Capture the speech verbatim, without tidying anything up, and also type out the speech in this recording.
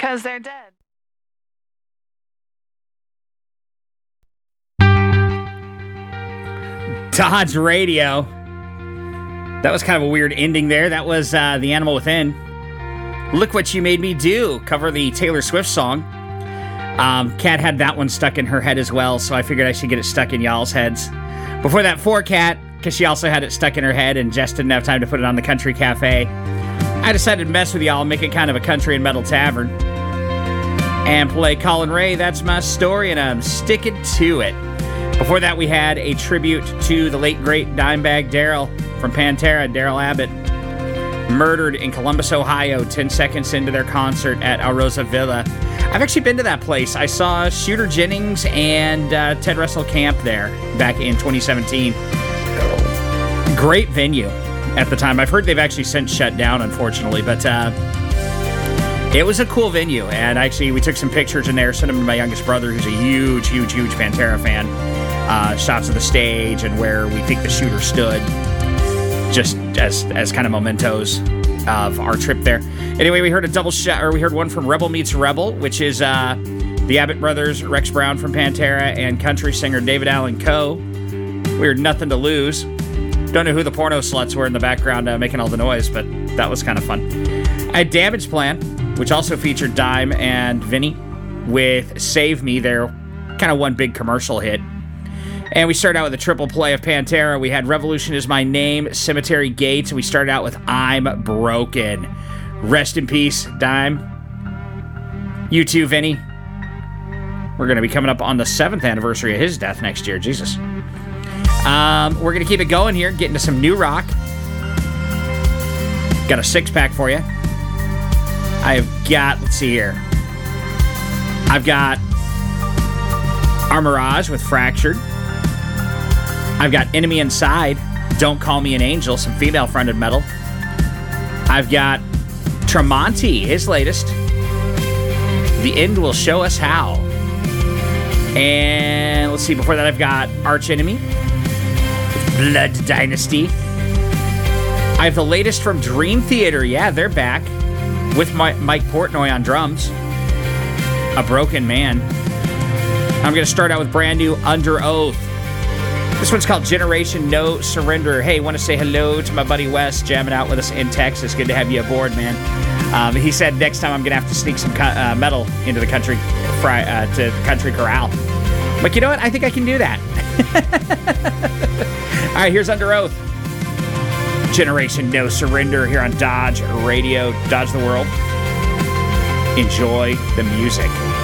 because they're dead. Dodge Radio. That was kind of a weird ending there. That was uh, The Animal Within. Look What You Made Me Do. Cover the Taylor Swift song. Um, Kat had that one stuck in her head as well, so I figured I should get it stuck in y'all's heads. Before that, for Kat, because she also had it stuck in her head and Jess didn't have time to put it on the Country Cafe. I decided to mess with y'all and make it kind of a country and metal tavern. And play Colin Ray, That's My Story, and I'm sticking to it. Before that, we had a tribute to the late, great Dimebag Darrell from Pantera, Darrell Abbott, murdered in Columbus, Ohio, ten seconds into their concert at Alrosa Villa. I've actually been to that place. I saw Shooter Jennings and uh, Ted Russell Camp there back in twenty seventeen. Great venue at the time. I've heard they've actually since shut down, unfortunately, but uh, it was a cool venue. And actually, we took some pictures in there, sent them to my youngest brother, who's a huge, huge, huge Pantera fan. Uh, shots of the stage and where we think the shooter stood, just as as kind of mementos of our trip there. Anyway, we heard a double shot, or we heard one from Rebel Meets Rebel, which is uh, the Abbott brothers, Rex Brown from Pantera, and country singer David Allan Coe. We heard Nothing to Lose. Don't know who the porno sluts were in the background uh, making all the noise, but that was kind of fun. I had Damage Plan, which also featured Dime and Vinny, with Save Me, their kind of one big commercial hit. And we started out with a triple play of Pantera. We had Revolution Is My Name, Cemetery Gates, and we started out with I'm Broken. Rest in peace, Dime. You too, Vinny. We're going to be coming up on the seventh anniversary of his death next year. Jesus. Um, we're going to keep it going here, get into some new rock. Got a six-pack for you. I have got, let's see here. I've got Armirage with Fractured. I've got Enemy Inside, Don't Call Me an Angel, some female-fronted metal. I've got Tremonti, his latest, The End Will Show Us How. And let's see, before that I've got Arch Enemy, Blood Dynasty. I have the latest from Dream Theater. Yeah, they're back with my, Mike Portnoy on drums. A Broken Man. I'm going to start out with brand new Under Oath. This one's called Generation No Surrender. Hey, want to say hello to my buddy Wes, jamming out with us in Texas. Good to have you aboard, man. Um, he said next time I'm going to have to sneak some co- uh, metal into the country fry, uh, to the country corral. But you know what? I think I can do that. All right, here's Under Oath. Generation No Surrender here on Dodge Radio. Dodge the World. Enjoy the music.